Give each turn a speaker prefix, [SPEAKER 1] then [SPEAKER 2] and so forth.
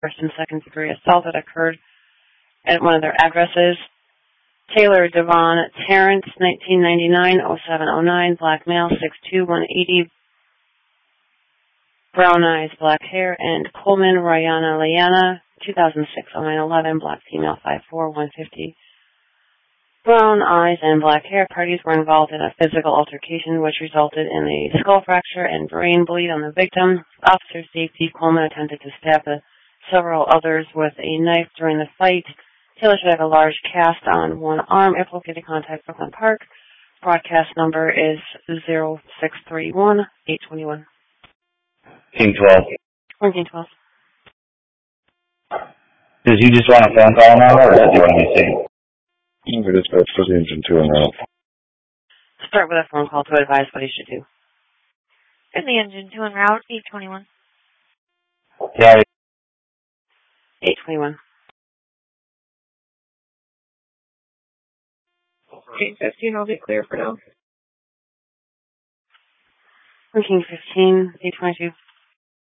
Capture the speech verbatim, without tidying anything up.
[SPEAKER 1] first and second degree assault that occurred at one of their addresses. Taylor Devon Terrence, nineteen ninety-nine, oh seven oh nine, black male, six two, one eighty, brown eyes, black hair, and Coleman Rayana Layana, two thousand six, oh nine eleven, black female, five four, one fifty, brown eyes and black hair. Parties were involved in a physical altercation which resulted in a skull fracture and brain bleed on the victim. Officer Safety Coleman attempted to stab the several others with a knife during the fight. Taylor should have a large cast on one arm. If located, contact Brooklyn Park. Broadcast number is zero six three one, eight two one.
[SPEAKER 2] King twelve.
[SPEAKER 1] one King twelve.
[SPEAKER 2] Does he just want a phone call now, or does he want to be seen?
[SPEAKER 3] Okay, dispatch for the engine two en route.
[SPEAKER 1] Start with a phone call to advise what he should do.
[SPEAKER 4] In the engine two en route, eight twenty-one.
[SPEAKER 2] Yeah.
[SPEAKER 1] eight twenty-one.
[SPEAKER 4] eight fifteen, I'll be clear for now.
[SPEAKER 1] one King fifteen, eight twenty-two.